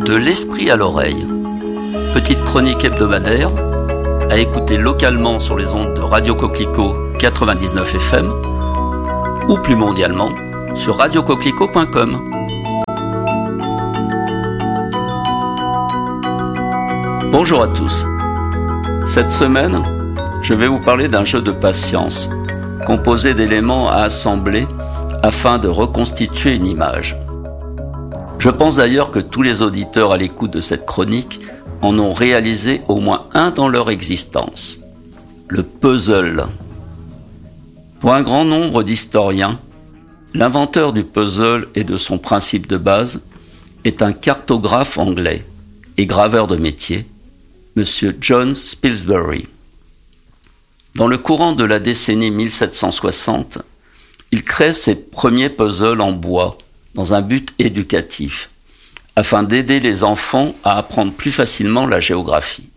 De l'esprit à l'oreille. Petite chronique hebdomadaire à écouter localement sur les ondes de Radio Coquelicot 99 FM ou plus mondialement sur radiocoquelicot.com. Bonjour à tous. Cette semaine, je vais vous parler d'un jeu de patience composé d'éléments à assembler afin de reconstituer une image. Je pense d'ailleurs que tous les auditeurs à l'écoute de cette chronique en ont réalisé au moins un dans leur existence. Le puzzle. Pour un grand nombre d'historiens, l'inventeur du puzzle et de son principe de base est un cartographe anglais et graveur de métier, M. John Spilsbury. Dans le courant de la décennie 1760, il crée ses premiers puzzles en bois dans un but éducatif, afin d'aider les enfants à apprendre plus facilement la géographie.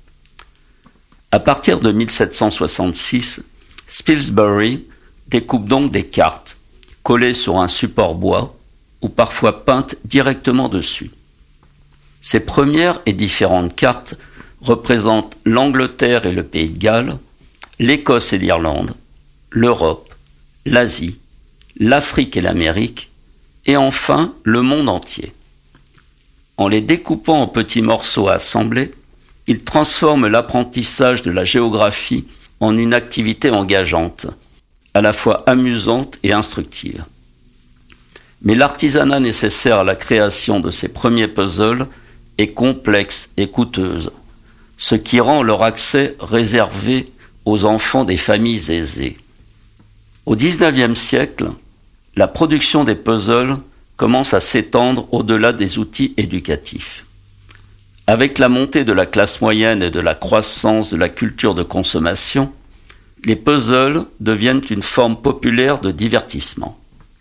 À partir de 1766, Spilsbury découpe donc des cartes, collées sur un support bois ou parfois peintes directement dessus. Ces premières et différentes cartes représentent l'Angleterre et le Pays de Galles, l'Écosse et l'Irlande, l'Europe, l'Asie, l'Afrique et l'Amérique, et enfin le monde entier. En les découpant en petits morceaux à assembler, il transforme l'apprentissage de la géographie en une activité engageante, à la fois amusante et instructive. Mais l'artisanat nécessaire à la création de ces premiers puzzles est complexe et coûteuse, ce qui rend leur accès réservé aux enfants des familles aisées. Au XIXe siècle, la production des puzzles commence à s'étendre au-delà des outils éducatifs. Avec la montée de la classe moyenne et de la croissance de la culture de consommation, les puzzles deviennent une forme populaire de divertissement.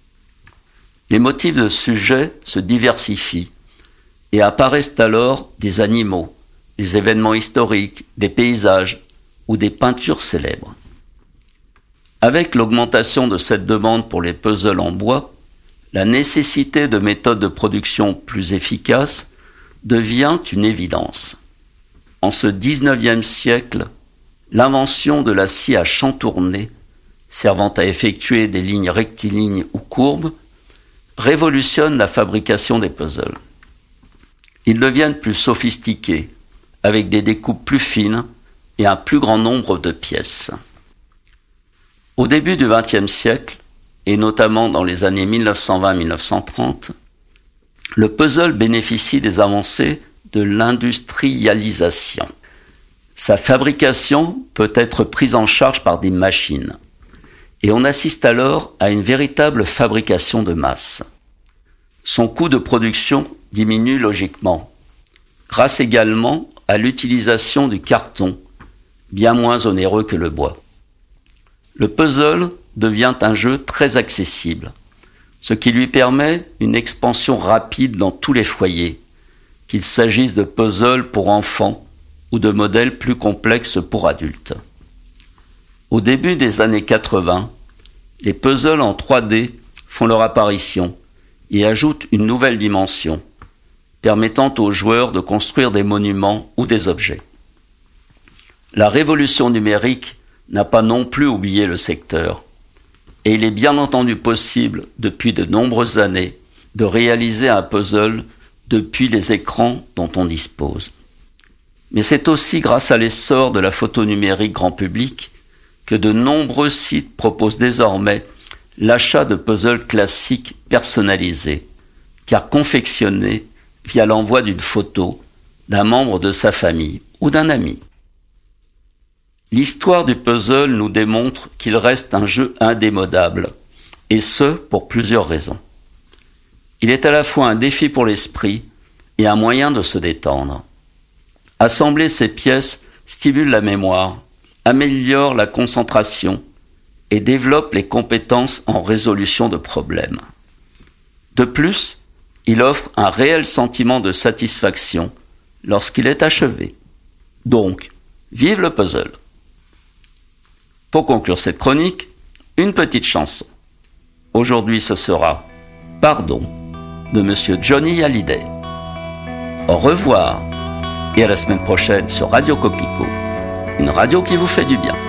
Les motifs de sujet se diversifient et apparaissent alors des animaux, des événements historiques, des paysages ou des peintures célèbres. Avec l'augmentation de cette demande pour les puzzles en bois, la nécessité de méthodes de production plus efficaces devient une évidence. En ce XIXe siècle, l'invention de la scie à chantourner, servant à effectuer des lignes rectilignes ou courbes, révolutionne la fabrication des puzzles. Ils deviennent plus sophistiqués, avec des découpes plus fines et un plus grand nombre de pièces. Au début du XXe siècle, et notamment dans les années 1920-1930, le puzzle bénéficie des avancées de l'industrialisation. Sa fabrication peut être prise en charge par des machines, et on assiste alors à une véritable fabrication de masse. Son coût de production diminue logiquement, grâce également à l'utilisation du carton, bien moins onéreux que le bois. Le puzzle devient un jeu très accessible, ce qui lui permet une expansion rapide dans tous les foyers, qu'il s'agisse de puzzles pour enfants ou de modèles plus complexes pour adultes. Au début des années 80, les puzzles en 3D font leur apparition et ajoutent une nouvelle dimension, permettant aux joueurs de construire des monuments ou des objets. La révolution numérique n'a pas non plus oublié le secteur, et il est bien entendu possible, depuis de nombreuses années, de réaliser un puzzle depuis les écrans dont on dispose. Mais c'est aussi grâce à l'essor de la photo numérique grand public que de nombreux sites proposent désormais l'achat de puzzles classiques personnalisés, car confectionnés via l'envoi d'une photo d'un membre de sa famille ou d'un ami. L'histoire du puzzle nous démontre qu'il reste un jeu indémodable, et ce, pour plusieurs raisons. Il est à la fois un défi pour l'esprit et un moyen de se détendre. Assembler ces pièces stimule la mémoire, améliore la concentration et développe les compétences en résolution de problèmes. De plus, il offre un réel sentiment de satisfaction lorsqu'il est achevé. Donc, vive le puzzle! Pour conclure cette chronique, une petite chanson. Aujourd'hui, ce sera « Pardon » de Monsieur Johnny Hallyday. Au revoir et à la semaine prochaine sur Radio Coquelicot, une radio qui vous fait du bien.